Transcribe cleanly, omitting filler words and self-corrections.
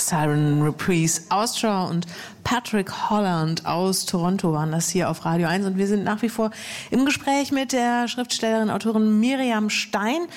Siren Reprise Austria und Patrick Holland aus Toronto waren das hier auf Radio 1 und wir sind nach wie vor im Gespräch mit der Schriftstellerin, Autorin Miriam Stein.